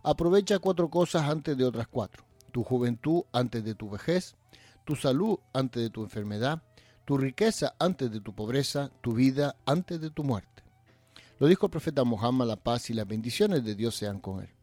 Aprovecha 4 cosas antes de otras 4. Tu juventud antes de tu vejez, tu salud antes de tu enfermedad, tu riqueza antes de tu pobreza, tu vida antes de tu muerte. Lo dijo el profeta Muhammad, la paz y las bendiciones de Dios sean con él.